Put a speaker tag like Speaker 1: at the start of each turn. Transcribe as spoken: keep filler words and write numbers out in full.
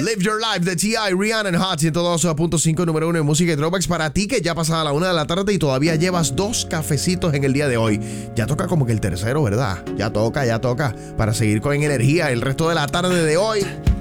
Speaker 1: Live Your Life de T I, Rihanna en Hot ciento dos punto cinco, número uno en música y throwbacks para ti que ya pasada la una de la tarde y todavía llevas dos cafecitos en el día de hoy. Ya toca como que el tercero, ¿verdad? Ya toca, ya toca para seguir con energía el resto de la tarde de hoy.